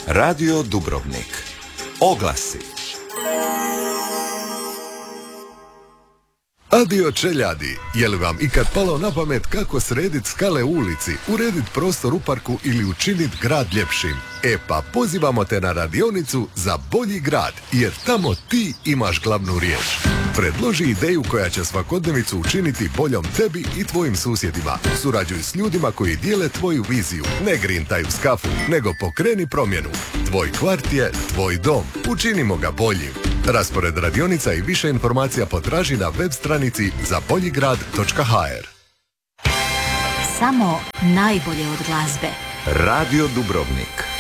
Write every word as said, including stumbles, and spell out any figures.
Radio Dubrovnik. Oglasi. Adio čeljadi, je li vam ikad palo na pamet kako sredit skale u ulici, uredit prostor u parku ili učinit grad ljepšim? E pa pozivamo te na radionicu za bolji grad, jer tamo ti imaš glavnu riječ. Predloži ideju koja će svakodnevicu učiniti boljom tebi i tvojim susjedima. Surađuj s ljudima koji dijele tvoju viziju. Ne grintaj u skafu, nego pokreni promjenu. Tvoj kvart je tvoj dom. Učinimo ga boljim. Raspored radionica i više informacija potraži na web stranici za bolji grad točka ha er. Samo najbolje od glazbe. Radio Dubrovnik.